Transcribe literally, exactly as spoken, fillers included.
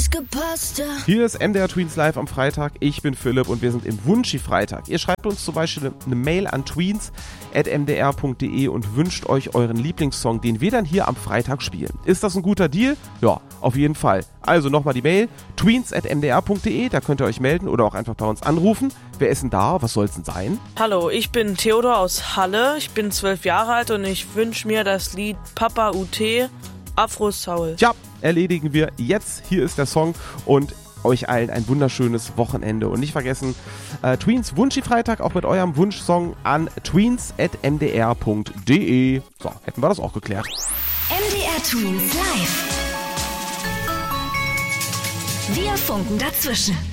nicht gepasst, ja. Hier ist M D R Tweens Live am Freitag. Ich bin Philipp und wir sind im Wunschi-Freitag. Ihr schreibt uns zum Beispiel eine Mail an tweens at m d r punkt d e und wünscht euch euren Lieblingssong, den wir dann hier am Freitag spielen. Ist das ein guter Deal? Ja, auf jeden Fall. Also nochmal die Mail, tweens at m d r punkt d e, da könnt ihr euch melden oder auch einfach bei uns anrufen. Wer ist denn da? Was soll es denn sein? Hallo, ich bin Theodor aus Halle. Ich bin zwölf Jahre alt und ich wünsche mir das Lied Papa U T, Afro Soul. Ja, erledigen wir jetzt. Hier ist der Song und euch allen ein wunderschönes Wochenende. Und nicht vergessen, äh, Tweens Wunschi-Freitag auch mit eurem Wunschsong an tweens at m d r punkt d e. So, hätten wir das auch geklärt. M D R Tweens Live. Wir funken dazwischen.